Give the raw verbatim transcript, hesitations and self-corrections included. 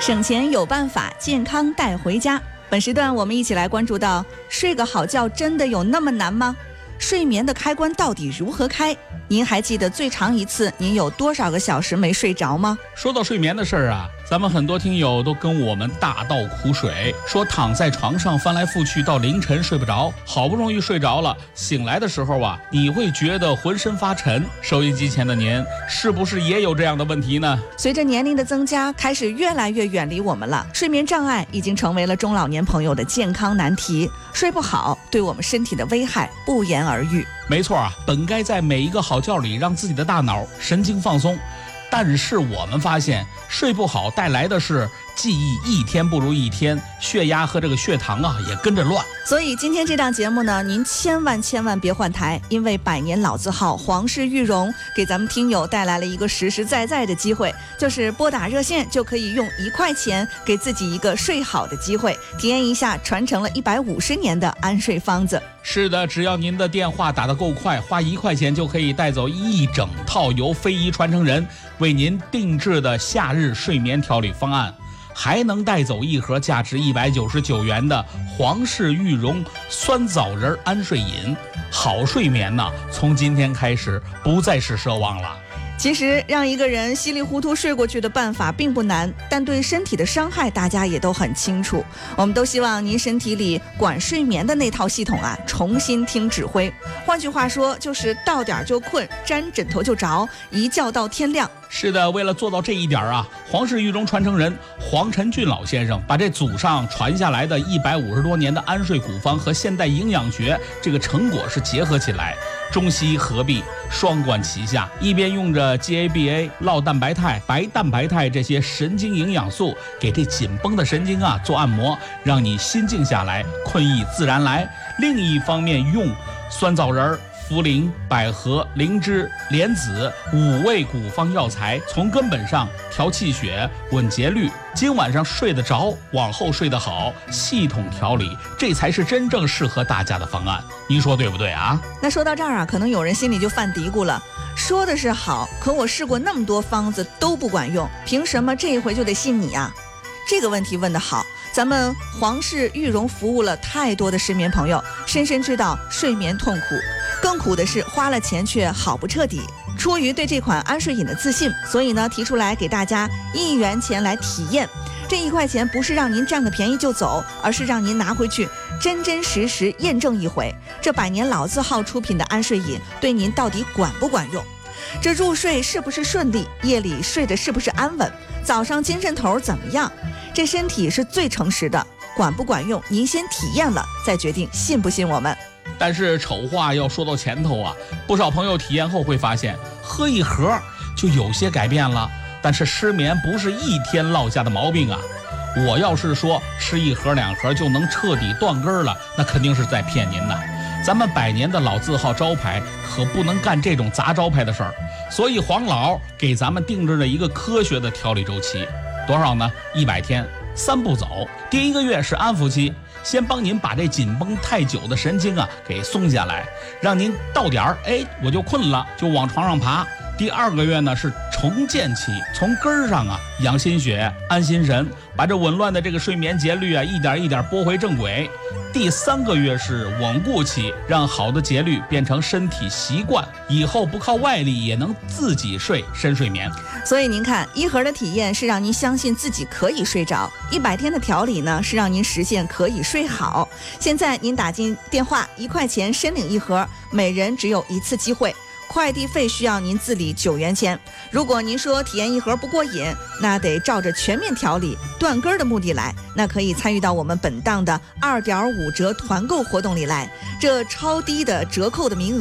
省钱有办法，健康带回家。本时段我们一起来关注到，睡个好觉真的有那么难吗？睡眠的开关到底如何开？您还记得最长一次您有多少个小时没睡着吗？ 说到睡眠的事儿啊，咱们很多听友都跟我们大倒苦水，说躺在床上翻来覆去到凌晨睡不着，好不容易睡着了，醒来的时候啊，你会觉得浑身发沉。收音机前的您是不是也有这样的问题呢？ 随着年龄的增加，开始越来越远离我们了。睡眠障碍已经成为了中老年朋友的健康难题，睡不好对我们身体的危害不言而喻。 没错啊，本该在每一个好觉里让自己的大脑神经放松，但是我们发现睡不好带来的是记忆一天不如一天，血压和这个血糖啊也跟着乱。 所以今天这档节目呢，您千万千万别换台，因为百年老字号皇氏玉荣给咱们听友带来了一个实实在在的机会，就是拨打热线就可以用一块钱给自己一个睡好的机会，体验一下传承了一百五十年的安睡方子。 是的，只要您的电话打得够快，花一块钱就可以带走一整套由非遗传承人为您定制的夏日睡眠调理方案，还能带走一盒价值一百九十九元的皇氏玉荣酸枣仁安睡饮。好睡眠呢，从今天开始不再是奢望了。 其实让一个人稀里糊涂睡过去的办法并不难，但对身体的伤害大家也都很清楚。我们都希望您身体里管睡眠的那套系统啊重新听指挥，换句话说就是到点就困，沾枕头就着，一觉到天亮。 是的，为了做到这一点啊，皇氏玉荣传承人黄晨俊老先生把这祖上传下来的一百五十多年的安睡古方和现代营养学这个成果是结合起来，中西合璧，双管齐下，一边用着 G A B A、 酪蛋白肽、白蛋白肽这些神经营养素给这紧绷的神经啊做按摩，让你心静下来，困意自然来。另一方面用酸枣仁、茯苓、百合、灵芝、莲子五味古方药材，从根本上调气血、稳节律，今晚上睡得着，往后睡得好，系统调理，这才是真正适合大家的方案。您说对不对啊？ 那说到这儿啊，可能有人心里就犯嘀咕了，说的是好，可我试过那么多方子都不管用，凭什么这一回就得信你啊？这个问题问得好，咱们皇氏玉荣服务了太多的失眠朋友，深深知道睡眠痛苦，更苦的是花了钱却好不彻底。出于对这款安睡饮的自信，所以呢提出来给大家一元钱来体验。这一块钱不是让您占个便宜就走，而是让您拿回去真真实实验证一回，这百年老字号出品的安睡饮对您到底管不管用，这入睡是不是顺利，夜里睡得是不是安稳，早上精神头怎么样，这身体是最诚实的，管不管用您先体验了再决定信不信我们。 但是丑话要说到前头啊，不少朋友体验后会发现，喝一盒就有些改变了。但是失眠不是一天落下的毛病啊！我要是说吃一盒两盒就能彻底断根了，那肯定是在骗您的。咱们百年的老字号招牌可不能干这种砸招牌的事儿，所以黄老给咱们定制了一个科学的调理周期，多少呢？一百天，三步走。第一个月是安抚期，先帮您把这紧绷太久的神经啊给松下来，让您到点儿，哎，我就困了，就往床上爬。第二个月呢是重建期，从根儿上啊养心血、安心神，把这紊乱的这个睡眠节律啊一点一点拨回正轨。第三个月是稳固期，让好的节律变成身体习惯，以后不靠外力也能自己睡深睡眠。 所以您看，一盒的体验是让您相信自己可以睡着，一百天的调理呢是让您实现可以睡好。现在您打进电话，一块钱申领一盒，每人只有一次机会，快递费需要您自理九元钱。如果您说体验一盒不过瘾，那得照着全面调理断根的目的来，那可以参与到我们本档的二点五折团购活动里来，这超低的折扣的名额